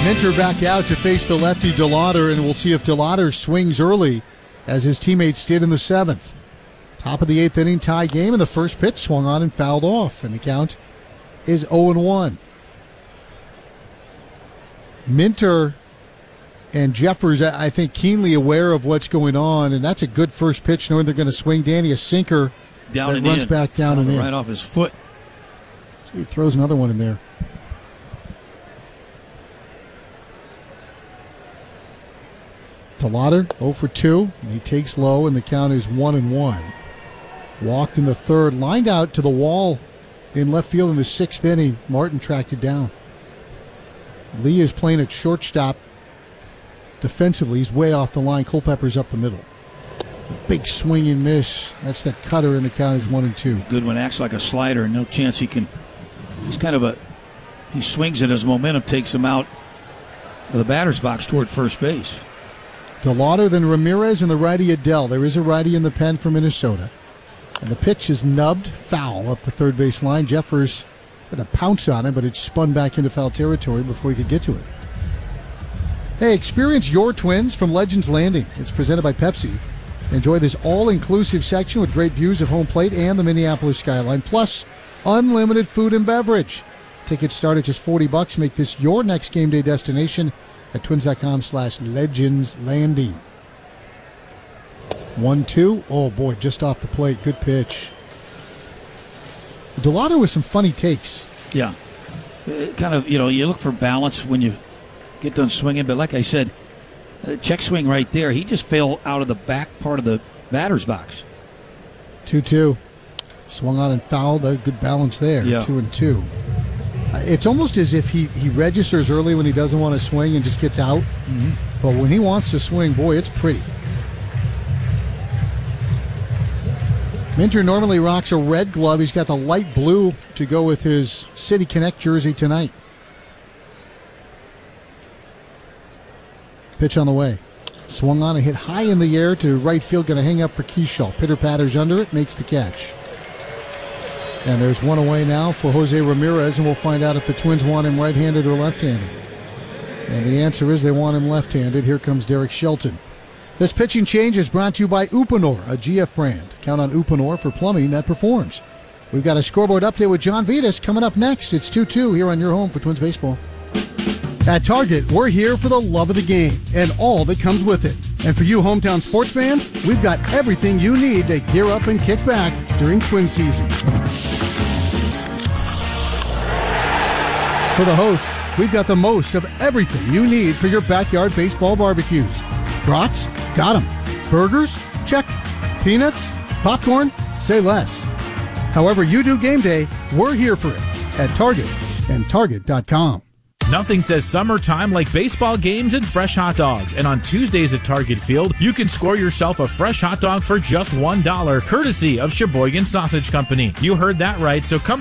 Minter back out to face the lefty DeLauder, and we'll see if DeLauder swings early as his teammates did in the 7th. Top of the 8th inning, tie game, and the first pitch swung on and fouled off, and the count is 0-1. Minter and Jeffers, I think, keenly aware of what's going on, and that's a good first pitch, knowing they're going to swing Danny a sinker down that and runs in. back down and in. Right off his foot. So he throws another one in there. DeLauder 0 for 2, and he takes low, and the count is 1-1. Walked in the 3rd, lined out to the wall in left field in the 6th inning. Martin tracked it down. Lee is playing at shortstop. Defensively, he's way off the line. Culpepper's up the middle. A big swing and miss. That's that cutter, and the count is 1-2. Goodwin acts like a slider. No chance he can. He's kind of he swings it as momentum takes him out of the batter's box toward first base. DeLauder, then Ramirez, and the righty Adell. There is a righty in the pen for Minnesota. And the pitch is nubbed, foul up the third base line. Jeffers had a pounce on it, but it spun back into foul territory before he could get to it. Hey, experience your Twins from Legends Landing. It's presented by Pepsi. Enjoy this all-inclusive section with great views of home plate and the Minneapolis skyline, plus unlimited food and beverage. Tickets start at just $40. Make this your next game day destination at twins.com/legendslanding. 1-2. Oh, boy, just off the plate. Good pitch. DeLauder with some funny takes. Yeah. Kind of, you look for balance when you get done swinging, but like I said, check swing right there. He just fell out of the back part of the batter's box. 2-2. Swung on and fouled. Good balance there. Yeah. 2-2. It's almost as if he registers early when he doesn't want to swing and just gets out. Mm-hmm. But when he wants to swing, boy, it's pretty. Minter normally rocks a red glove. He's got the light blue to go with his City Connect jersey tonight. Pitch on the way. Swung on and hit high in the air to right field. Going to hang up for Keyshaw. Pitter-patters under it. Makes the catch. And there's one away now for Jose Ramirez, and we'll find out if the Twins want him right-handed or left-handed. And the answer is they want him left-handed. Here comes Derek Shelton. This pitching change is brought to you by Uponor, a GF brand. Count on Uponor for plumbing that performs. We've got a scoreboard update with John Vitas coming up next. It's 2-2 here on your home for Twins baseball. At Target, we're here for the love of the game and all that comes with it. And for you hometown sports fans, we've got everything you need to gear up and kick back during Twin season. For the hosts, we've got the most of everything you need for your backyard baseball barbecues. Brats? Got 'em. Burgers? Check. Peanuts? Popcorn? Say less. However you do game day, we're here for it at Target and Target.com. Nothing says summertime like baseball games and fresh hot dogs. And on Tuesdays at Target Field, you can score yourself a fresh hot dog for just $1, courtesy of Sheboygan Sausage Company. You heard that right, so come